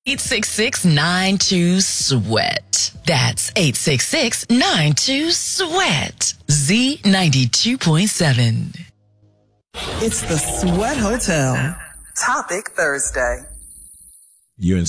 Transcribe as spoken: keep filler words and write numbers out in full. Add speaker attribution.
Speaker 1: eight six six, nine two, sweat. That's eight six six, nine two, sweat. Z ninety-two point seven.
Speaker 2: It's the Sweat Hotel. Topic Thursday.
Speaker 3: You're in